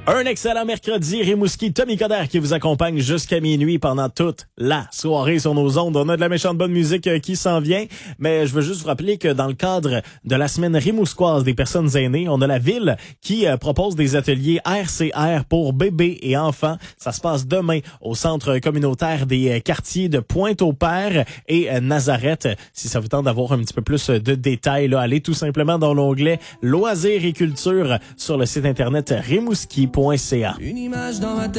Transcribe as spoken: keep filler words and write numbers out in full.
Un excellent mercredi, Rimouski, Tommy Coderre qui vous accompagne jusqu'à minuit pendant toute la soirée sur nos ondes. On a de la méchante bonne musique euh, qui s'en vient, mais je veux juste vous rappeler que dans le cadre de la semaine rimousquoise des personnes aînées, on a la ville qui euh, propose des ateliers R C R pour bébés et enfants. Ça se passe demain au centre communautaire des euh, quartiers de Pointe-au-Père et euh, Nazareth. Si ça vous tente d'avoir un petit peu plus de détails, là, allez tout simplement dans l'onglet Loisirs et culture sur le site internet rimouski point c a. Une image dans ma tête.